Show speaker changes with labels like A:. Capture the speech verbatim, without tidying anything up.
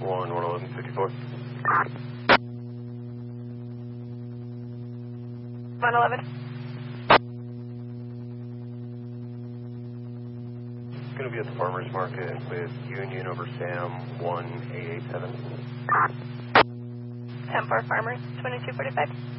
A: one, one eleven fifty-four.
B: one eleven.
A: Going to be at the farmer's market with Union over Sam one eight eight seven.
B: ten four Farmers, twenty-two forty-five.